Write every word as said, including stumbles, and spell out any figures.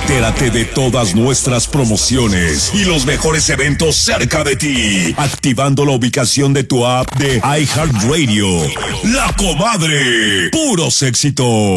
Entérate de todas nuestras promociones y los mejores eventos cerca de ti, activando la ubicación de tu app de iHeartRadio. La Comadre, puros éxitos.